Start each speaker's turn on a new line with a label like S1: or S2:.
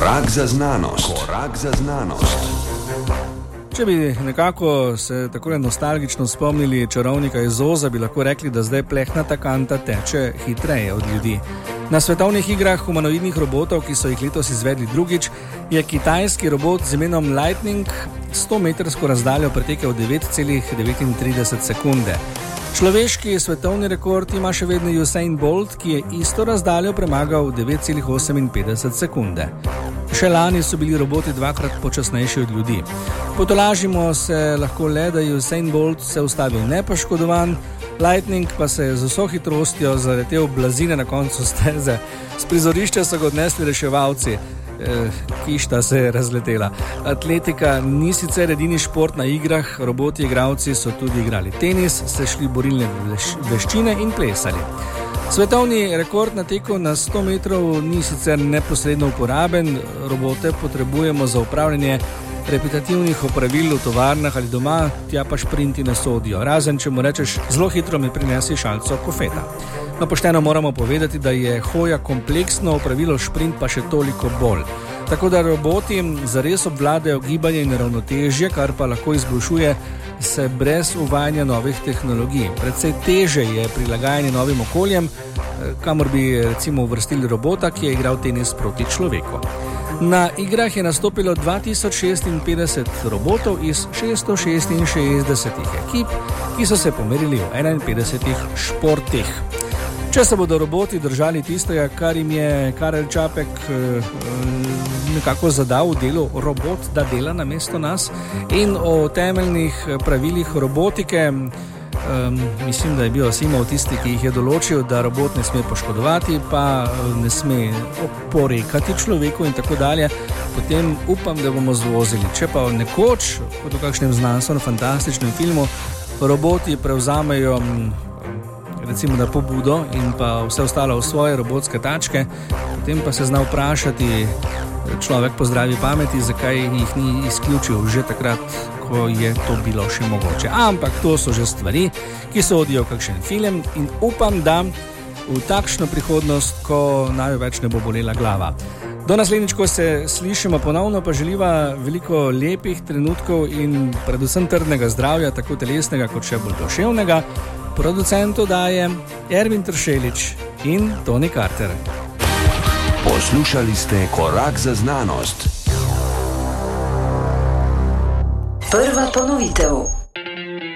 S1: Korak za znanost. Korak za znanost.
S2: Če bi nekako se takole nostalgično spomnili čarovnika iz Oza, bi lahko rekli, da zdaj plehnata kanta teče hitreje od ljudi. Na svetovnih igrah humanoidnih robotov, ki so jih letos izvedli drugič, je kitajski robot z imenom Lightning 100-metrsko razdaljo pretekel 9,39 sekunde. Človeški svetovni rekord ima še vedno Usain Bolt, ki je isto razdaljo premagal 9,58 sekunde. Še lani so bili roboti dvakrat počasnejši od ljudi. Potolažimo se lahko le, da je Usain Bolt se ustavil nepoškodovan, Lightning pa se je z vso hitrostjo zaletel blazine na koncu steze. S prizorišča so ga odnesli reševalci. Kišta se je razletela. Atletika ni sicer edini šport na igrah, roboti igralci so tudi igrali tenis, se šli borilne veščine in plesali. Svetovni rekord na teku na 100 metrov ni sicer neposredno uporaben, robote potrebujemo za upravljanje repetitivnih opravil v tovarnah ali doma, tja pa šprinti ne sodijo, razen če mu rečeš, zelo hitro mi prinesi šalco kofeta. No, pošteno moramo povedati, da je hoja kompleksno opravilo, šprint pa še toliko bolj. Tako da roboti zares obvladajo gibanje in ravnotežje, kar pa lahko izboljšuje se brez uvajanja novih tehnologij. Predvsej teže je prilagajanje novim okoljem, kamor bi recimo uvrstili robota, ki je igral tenis proti človeku. Na igrah je nastopilo 2056 robotov iz 666 ekip, ki so se pomerili v 51 športih. Če se bodo roboti držali tistega, kar jim je Karel Čapek nekako zadal v delu robot, da dela namesto nas, in o temeljnih pravilih robotike, mislim, da je bil Asimov tisti, ki jih je določil, da robot ne sme poškodovati, pa ne sme oporekati človeku in tako dalje, potem upam, da bomo zvozili. Če pa nekoč, kot v kakšnem znanstveno-fantastičnem filmu, roboti prevzamejo recimo na pobudo in pa vse ostalo v svoje robotske tačke, potem pa se zna vprašati človek po zdravi pameti, zakaj jih ni izključil že takrat, ko je to bilo še mogoče. Ampak to so že stvari, ki sodijo v kakšen film in upam, da v takšno prihodnost, ko največ ne bo bolela glava. Do naslednjič, ko se slišimo ponovno, pa želiva veliko lepih trenutkov in predvsem trdnega zdravja, tako telesnega kot še bolj duševnega. Producentu daje Ervin Tršelič in Toni Carter.
S1: Poslušali ste Korak za znanost.
S3: Prva ponovitev.